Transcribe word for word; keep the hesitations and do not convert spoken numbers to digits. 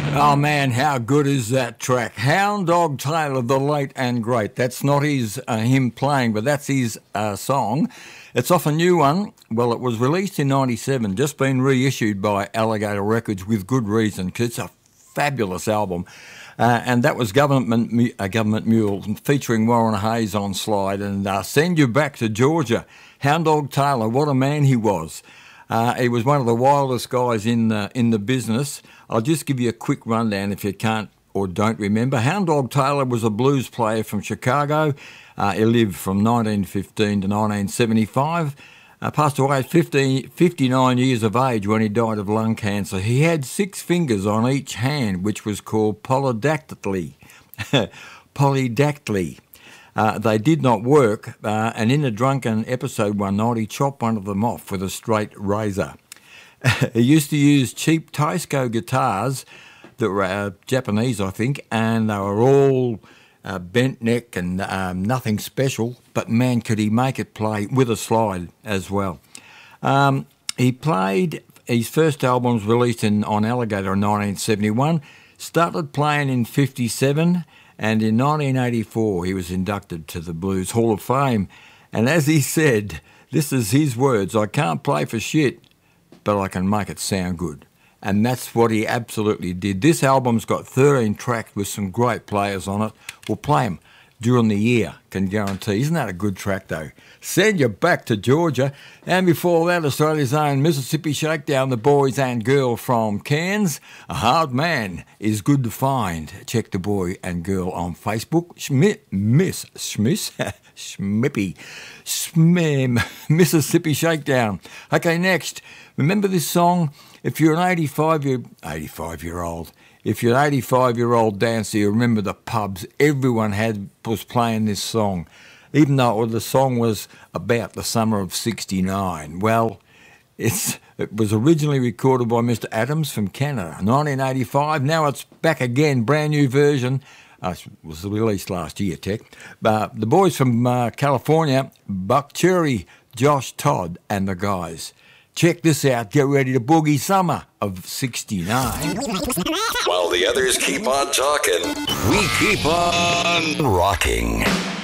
Oh man, how good is that track? Hound Dog Taylor, the late and great. That's not his uh, him playing, but that's his uh, song. It's off a new one. Well, it was released in ninety-seven, just been reissued by Alligator Records with good reason, because it's a fabulous album. Uh, and that was Government uh, Government Mule featuring Warren Hayes on slide, and uh, Send You Back to Georgia. Hound Dog Taylor, what a man he was. Uh, he was one of the wildest guys in the, in the business. I'll just give you a quick rundown if you can't or don't remember. Hound Dog Taylor was a blues player from Chicago. Uh, he lived from nineteen fifteen to nineteen seventy-five. Uh, passed away at fifty, fifty-nine years of age when he died of lung cancer. He had six fingers on each hand, which was called polydactyly. polydactyly. Uh, they did not work, uh, and in a drunken episode one night, he chopped one of them off with a straight razor. He used to use cheap Taisco guitars that were uh, Japanese, I think, and they were all uh, bent neck and um, nothing special, but man, could he make it play with a slide as well. Um, he played, his first album was released in, on Alligator in nineteen seventy-one, started playing in fifty-seven, and in nineteen eighty-four, he was inducted to the Blues Hall of Fame. And as he said, this is his words, "I can't play for shit, but I can make it sound good." And that's what he absolutely did. This album's got thirteen tracks with some great players on it. We'll play them during the year, can guarantee. Isn't that a good track, though? Send You Back to Georgia. And before that, Australia's own Mississippi Shakedown, the boys and girl from Cairns. A hard man is good to find. Check the boy and girl on Facebook. Schmi- Miss Schmiss, Schmippy, Smim, Mississippi Shakedown. Okay, next. Remember this song? If you're an eighty-five year, eighty-five year old, if you're an eighty-five year old dancer, you remember the pubs. Everyone had was playing this song, even though the song was about the summer of sixty-nine. Well, it's it was originally recorded by Mister Adams from Canada, nineteen eighty-five. Now it's back again, brand new version. Uh, it was released last year, Tech. But the boys from uh, California, Buck Cherry, Josh Todd, and the guys. Check this out. Get ready to boogie summer of sixty-nine. While the others keep on talking, we keep on rocking.